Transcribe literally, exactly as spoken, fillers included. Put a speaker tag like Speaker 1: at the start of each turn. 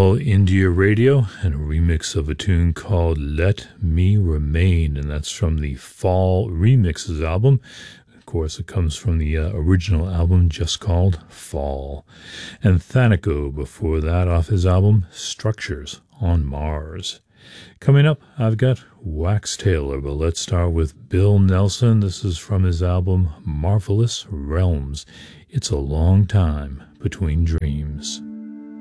Speaker 1: All India Radio and a remix of a tune called Let Me Remain, and that's from the Fall Remixes album. Of course, it comes from the uh, original album just called Fall. And Thanico before that off his album Structures on Mars. Coming up, I've got Wax Tailor, but let's start with Bill Nelson. This is from his album Marvelous Realms. It's a long time between dreams.